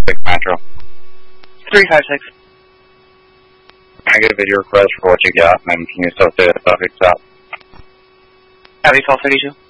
356 Metro. 356. Can I get a video request for what you got, and then can you associate the suffix up? Copy 1232.